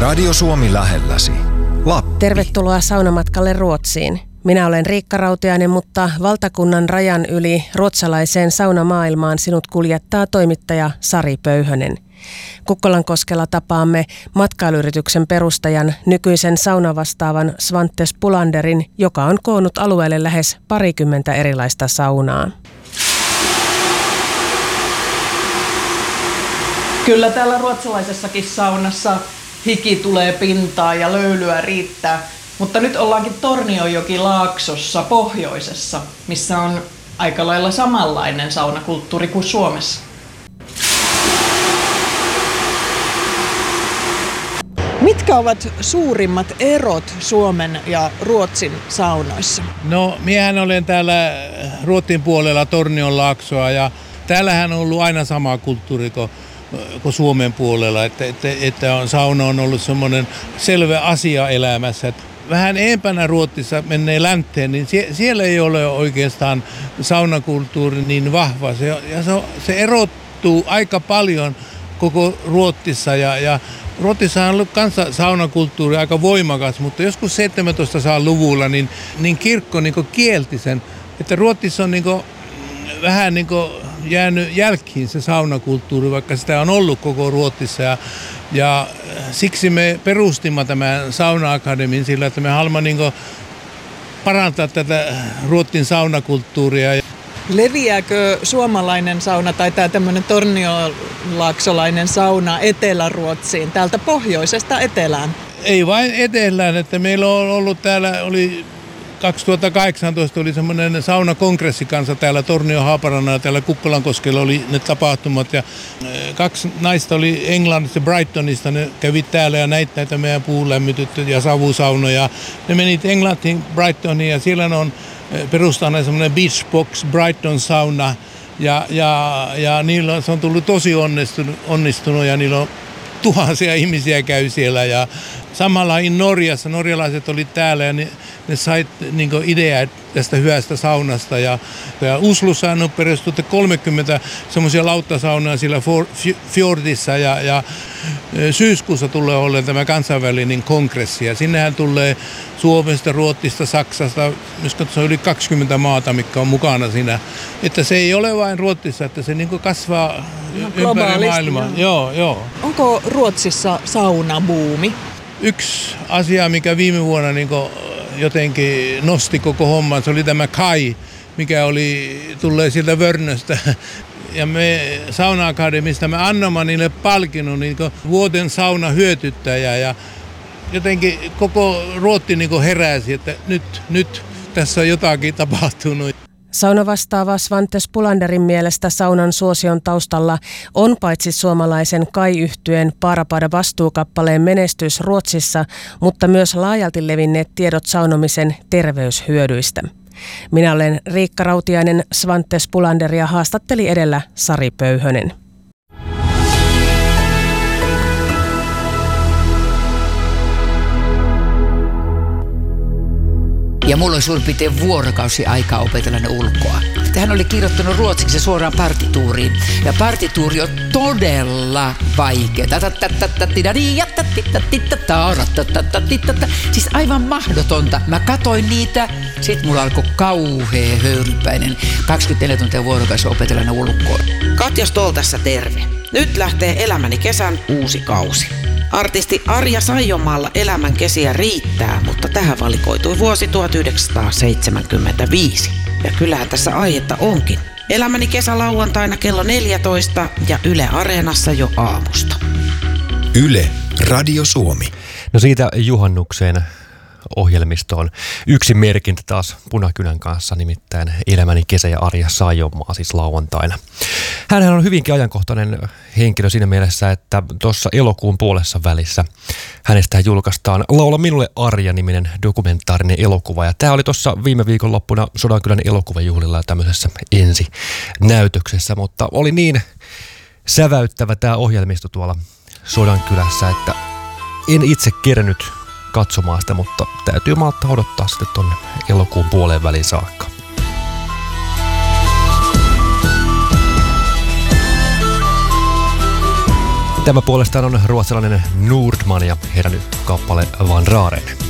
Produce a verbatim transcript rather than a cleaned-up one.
Radio Suomi lähelläsi. Lappi. Tervetuloa saunamatkalle Ruotsiin. Minä olen Riikka Rautiainen, mutta valtakunnan rajan yli ruotsalaiseen saunamaailmaan sinut kuljettaa toimittaja Sari Pöyhönen. Kukkolankoskella tapaamme matkailuyrityksen perustajan, nykyisen saunavastaavan Svante Spolanderin, joka on koonnut alueelle lähes parikymmentä erilaista saunaa. Kyllä täällä ruotsalaisessakin saunassa hiki tulee pintaan ja löylyä riittää, mutta nyt ollaankin Tornionjokilaaksossa pohjoisessa, missä on aika lailla samanlainen saunakulttuuri kuin Suomessa. Mitkä ovat suurimmat erot Suomen ja Ruotsin saunoissa? No, minähän olen täällä Ruotsin puolella Tornionlaaksoa ja täällähän on ollut aina sama kulttuuri kuin, kuin Suomen puolella, että, että, että on, sauna on ollut semmoinen selvä asia elämässä. Vähän empänä Ruotsissa menee länteen, niin sie, siellä ei ole oikeastaan saunakulttuuri niin vahva. Se, ja se, se erottuu aika paljon koko Ruotsissa ja, ja Ruotsissa on ollut kanssa saunakulttuuri aika voimakas, mutta joskus seitsemäntoistasadan-luvulla niin, niin kirkko niin kielti sen, että Ruotsissa on niin vähän niin jäänyt jälkiin se saunakulttuuri, vaikka sitä on ollut koko Ruotsissa. Ja, ja siksi me perustimme tämän sauna-akademin sillä, että me haluamme niin parantaa tätä Ruotsin saunakulttuuria. Leviääkö suomalainen sauna tai tämä tämmöinen tornionlaaksolainen sauna Etelä-Ruotsiin, täältä pohjoisesta etelään? Ei vain etelään, että meillä on ollut täällä, oli kaksituhattakahdeksantoista oli semmoinen saunakongressi kanssa täällä Tornio-Haaparannalla, täällä Kukkolankoskella oli ne tapahtumat ja kaksi naista oli Englannista Brightonista, ne kävi täällä ja näitä näitä meidän puulämmityttä ja savusaunoja. Ne menit Englantiin Brightoniin ja siellä on perustana semmoinen Beach Box Brighton sauna ja, ja, ja niillä on, se on tullut tosi onnistunut, onnistunut ja niillä on tuhansia ihmisiä käy siellä ja samalla in Norjassa, norjalaiset oli täällä ja ne, ne sai niin ideaa tästä hyvästä saunasta ja, ja Oslossa on perustettu kolmekymmentä semmoisia lauttasaunaa siellä for, fjordissa ja, ja syyskuussa tulee olla tämä kansainvälinen kongressi ja sinnehän tulee Suomesta, Ruotsista, Saksasta, myös se on yli kaksikymmentä maata, mikä on mukana siinä. Että se ei ole vain Ruotsissa, että se niin kasvaa no, ympäri maailmaa. Joo, joo. Onko Ruotsissa saunabuumi? Yksi asia, mikä viime vuonna niin jotenkin nosti koko homman, se oli tämä Kai, mikä oli, tulee sieltä Vörnöstä. Ja me Sauna-akademista me annamme niille palkinnon niin vuoden sauna hyötyttäjä ja jotenkin koko Ruotti niin heräsi, että nyt, nyt tässä on jotakin tapahtunut. Saunavastaava Svante Spolanderin mielestä saunan suosion taustalla on paitsi suomalaisen Kai-yhtyeen Parapada vastuukappaleen menestys Ruotsissa, mutta myös laajalti levinneet tiedot saunomisen terveyshyödyistä. Minä olen Riikka Rautiainen, Svante Spolanderia haastatteli edellä Sari Pöyhönen. Ja mulla oli suurin piirtein vuorokausi aikaa opetella ne ulkoa. Hän oli kirjoittanut ruotsiksi suoraan partituuriin. Ja partituuri on todella vaikea. Siis aivan mahdotonta. Mä katoin niitä, sit mulla alkoi kauhea höyrypäinen. kaksikymmentäneljä tuntia vuorokausi opetella ne ulkoa. Katja Stoll tässä terve. Nyt lähtee Elämäni kesän uusi kausi. Artisti Arja Saijonmaalla elämän kesiä riittää, mutta tähän valikoitui vuosi tuhatyhdeksänsataaseitsemänkymmentäviisi. Ja kyllähän tässä aihetta onkin. Elämäni kesä lauantaina kello neljätoista ja Yle Areenassa jo aamusta. Yle, Radio Suomi. No siitä juhannukseen ohjelmistoon yksi merkintä taas Punakynän kanssa, nimittäin Elämäni kesä ja Arja Saijonmaa siis lauantaina. Hänhän on hyvinkin ajankohtainen henkilö siinä mielessä, että tuossa elokuun puolessa välissä hänestä julkaistaan Laula minulle Arja-niminen dokumentaarinen elokuva. Ja tämä oli tuossa viime viikonloppuna Sodankylän elokuvajuhlilla tämmöisessä ensinäytöksessä, mutta oli niin säväyttävä tämä ohjelmisto tuolla Sodankylässä, että en itse kerännyt katsomaan sitä, mutta täytyy malttaa odottaa sitten tuonne elokuun puoleen väliin saakka. Tämä puolestaan on ruotsalainen Nordman ja heidän kappale Van Raren.